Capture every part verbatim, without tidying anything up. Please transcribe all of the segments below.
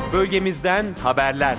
Bölgemizden haberler.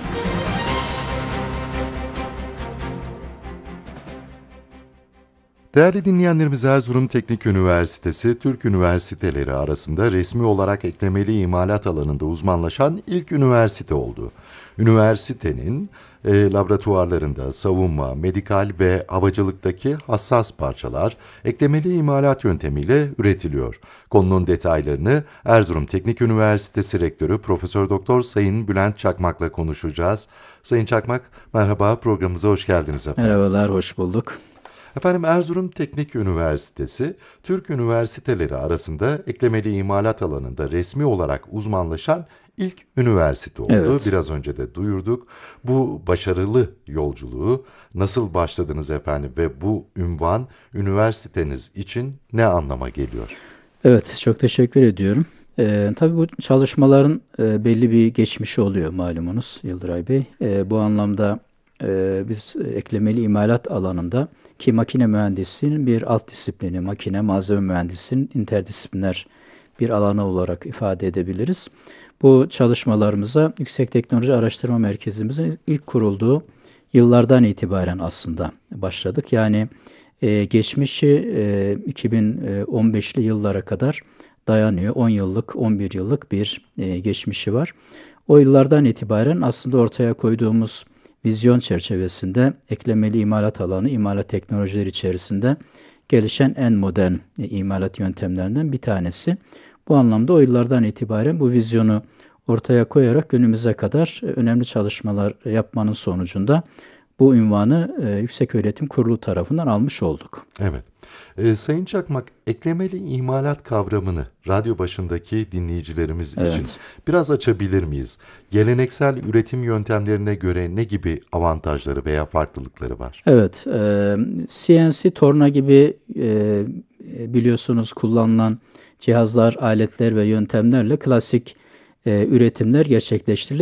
Değerli dinleyenlerimiz, Erzurum Teknik Üniversitesi, Türk üniversiteleri arasında resmi olarak eklemeli imalat alanında uzmanlaşan ilk üniversite oldu. Üniversitenin e, laboratuvarlarında savunma, medikal ve havacılıktaki hassas parçalar eklemeli imalat yöntemiyle üretiliyor. Konunun detaylarını Erzurum Teknik Üniversitesi Rektörü Profesör Doktor Sayın Bülent Çakmak'la konuşacağız. Sayın Çakmak, merhaba, programımıza hoş geldiniz efendim. Merhabalar, hoş bulduk. Efendim, Erzurum Teknik Üniversitesi, Türk üniversiteleri arasında eklemeli imalat alanında resmi olarak uzmanlaşan ilk üniversite oldu. Evet. Biraz önce de duyurduk. Bu başarılı yolculuğu nasıl başladınız efendim ve bu ünvan üniversiteniz için ne anlama geliyor? Evet, çok teşekkür ediyorum. Ee, tabii bu çalışmaların e, belli bir geçmişi oluyor malumunuz Yıldıray Bey. E, bu anlamda e, biz eklemeli imalat alanında ki makine mühendisliğinin bir alt disiplini, makine malzeme mühendisliğinin interdisipliner bir alanı olarak ifade edebiliriz. Bu çalışmalarımıza Yüksek Teknoloji Araştırma Merkezimizin ilk kurulduğu yıllardan itibaren aslında başladık. Yani e, geçmişi e, iki bin on beşli yıllara kadar dayanıyor. on yıllık, on bir yıllık bir e, geçmişi var. O yıllardan itibaren aslında ortaya koyduğumuz vizyon çerçevesinde eklemeli imalat alanı, imalat teknolojileri içerisinde gelişen en modern e, imalat yöntemlerinden bir tanesi. Bu anlamda o yıllardan itibaren bu vizyonu ortaya koyarak günümüze kadar e, önemli çalışmalar yapmanın sonucunda bu ünvanı e, Yükseköğretim Kurulu tarafından almış olduk. Evet. Ee, Sayın Çakmak, eklemeli imalat kavramını radyo başındaki dinleyicilerimiz Evet. için biraz açabilir miyiz? Geleneksel üretim yöntemlerine göre ne gibi avantajları veya farklılıkları var? Evet, e, C N C torna gibi e, biliyorsunuz kullanılan cihazlar, aletler ve yöntemlerle klasik e, üretimler gerçekleştirilebilir.